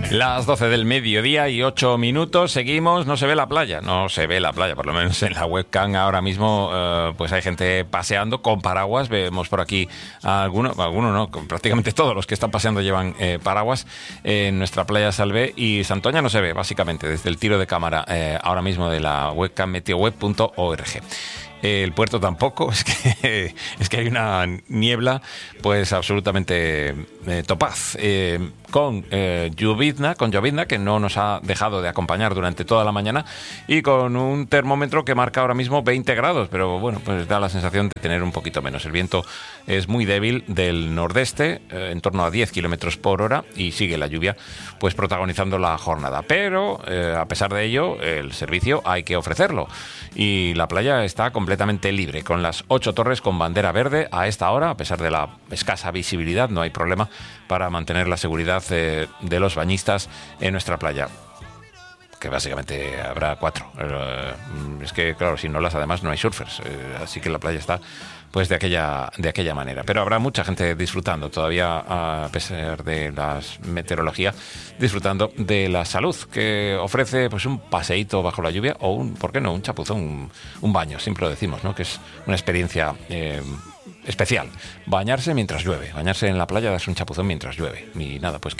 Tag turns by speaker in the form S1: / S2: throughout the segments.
S1: Las 12 del mediodía y 8 minutos, seguimos, no se ve la playa, por lo menos en la webcam ahora mismo, pues hay gente paseando con paraguas, vemos por aquí algunos no, prácticamente todos los que están paseando llevan paraguas en nuestra playa Salvé, y Santoña no se ve, básicamente, desde el tiro de cámara ahora mismo de la webcam meteoweb.org. El puerto tampoco, es que hay una niebla pues absolutamente topaz, con llovizna que no nos ha dejado de acompañar durante toda la mañana, y con un termómetro que marca ahora mismo 20 grados, pero bueno, pues da la sensación de tener un poquito menos. El viento es muy débil del nordeste, en torno a 10 kilómetros por hora, y sigue la lluvia pues protagonizando la jornada, pero a pesar de ello el servicio hay que ofrecerlo, y la playa está completamente libre, con las 8 torres con bandera verde a esta hora. A pesar de la escasa visibilidad, no hay problema para mantener la seguridad de los bañistas en nuestra playa, que básicamente habrá 4. Es que, claro, sin olas además no hay surfers, así que la playa está pues de aquella manera. Pero habrá mucha gente disfrutando todavía, a pesar de la meteorología, disfrutando de la salud que ofrece pues un paseíto bajo la lluvia, o ¿por qué no?, un chapuzón, un baño, siempre lo decimos, ¿no?, que es una experiencia especial. Bañarse mientras llueve, bañarse en la playa, darse un chapuzón mientras llueve. Y nada, pues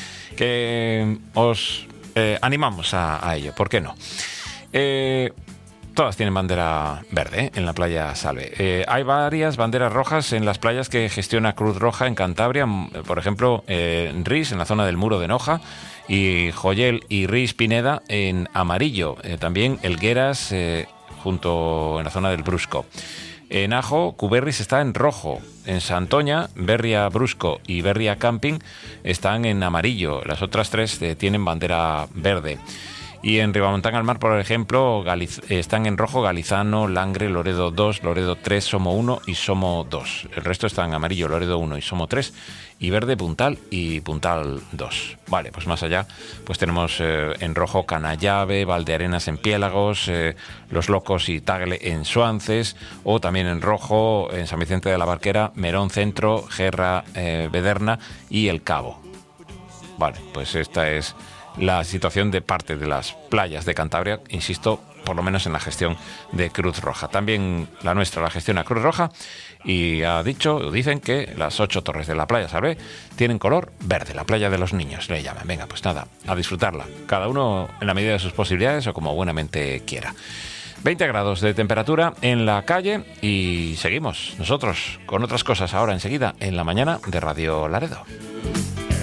S1: que os animamos a ello, ¿por qué no? Todas tienen bandera verde en la playa Salve. Hay varias banderas rojas en las playas que gestiona Cruz Roja en Cantabria, por ejemplo, en Ris, en la zona del Muro de Noja, y Joyel y Ris Pineda en amarillo. También Elgueras, junto en la zona del Brusco. En Ajo, Cuberris está en rojo. En Santoña, Berria Brusco y Berria Camping están en amarillo. Las otras 3 tienen bandera verde. Y en Ribamontán al Mar, por ejemplo, están en rojo Galizano, Langre, Loredo 2, Loredo 3, Somo 1 y Somo 2. El resto están en amarillo, Loredo 1 y Somo 3, y verde Puntal y Puntal 2. Vale, pues más allá pues tenemos en rojo Canallave, Valdearenas en Piélagos, Los Locos y Tagle en Suances, o también en rojo en San Vicente de la Barquera, Merón Centro, Gerra, Bederna y El Cabo. Vale, pues esta es la situación de parte de las playas de Cantabria, insisto, por lo menos en la gestión de Cruz Roja. También la nuestra la gestiona Cruz Roja, y dicen que las 8 torres de la playa Salvé tienen color verde, la playa de los niños le llaman. Venga, pues nada, a disfrutarla, cada uno en la medida de sus posibilidades o como buenamente quiera. 20 grados de temperatura en la calle, y seguimos nosotros con otras cosas ahora enseguida en la mañana de Radio Laredo.